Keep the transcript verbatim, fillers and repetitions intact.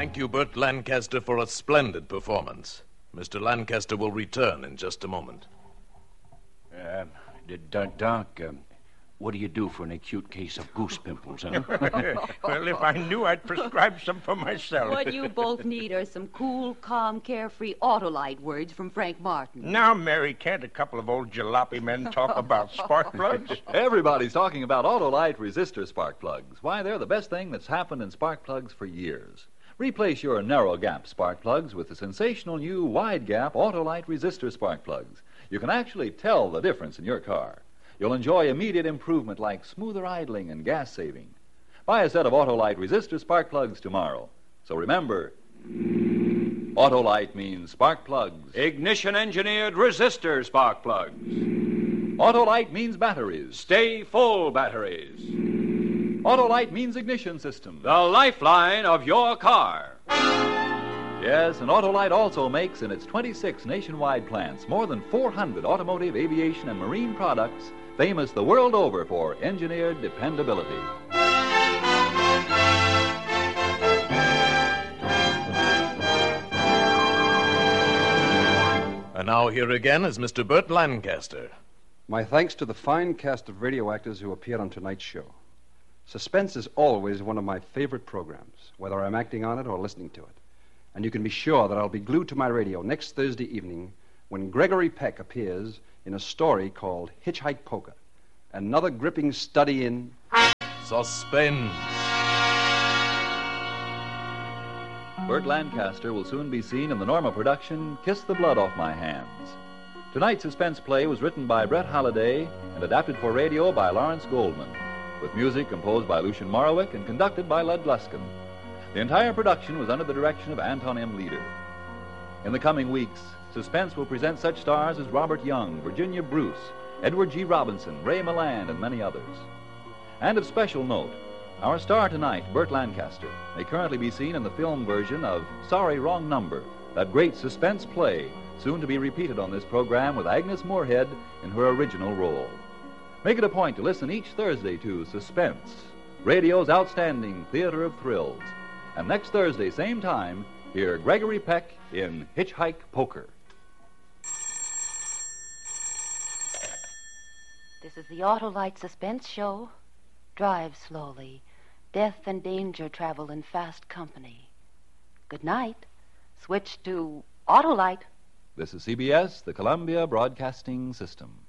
Thank you, Burt Lancaster, for a splendid performance. Mister Lancaster will return in just a moment. Uh, Doc, Doc um, what do you do for an acute case of goose pimples, huh? Well, if I knew, I'd prescribe some for myself. What you both need are some cool, calm, carefree Autolite words from Frank Martin. Now, Mary, can't a couple of old jalopy men talk about spark plugs? Everybody's talking about Autolite resistor spark plugs. Why, they're the best thing that's happened in spark plugs for years. Replace your narrow gap spark plugs with the sensational new wide gap Autolite resistor spark plugs. You can actually tell the difference in your car. You'll enjoy immediate improvement like smoother idling and gas saving. Buy a set of Autolite resistor spark plugs tomorrow. So remember, Autolite means spark plugs. Ignition-engineered resistor spark plugs. Autolite means batteries. Stay full batteries. Autolite means ignition system. The lifeline of your car. Yes, and Autolite also makes in its twenty-six nationwide plants more than four hundred automotive, aviation, and marine products famous the world over for engineered dependability. And now here again is Mister Burt Lancaster. My thanks to the fine cast of radio actors who appeared on tonight's show. Suspense is always one of my favorite programs, whether I'm acting on it or listening to it. And you can be sure that I'll be glued to my radio next Thursday evening when Gregory Peck appears in a story called Hitchhike Poker, another gripping study in Suspense. Burt Lancaster will soon be seen in the Norma production Kiss the Blood Off My Hands. Tonight's suspense play was written by Brett Holliday and adapted for radio by Lawrence Goldman, with music composed by Lucien Morawick and conducted by Lud Gluskin. The entire production was under the direction of Anton M. Leader. In the coming weeks, Suspense will present such stars as Robert Young, Virginia Bruce, Edward G. Robinson, Ray Milland, and many others. And of special note, our star tonight, Burt Lancaster, may currently be seen in the film version of Sorry, Wrong Number, that great suspense play, soon to be repeated on this program with Agnes Moorehead in her original role. Make it a point to listen each Thursday to Suspense, radio's outstanding theater of thrills. And next Thursday, same time, hear Gregory Peck in Hitchhike Poker. This is the Autolite Suspense Show. Drive slowly. Death and danger travel in fast company. Good night. Switch to Autolite. This is C B S, the Columbia Broadcasting System.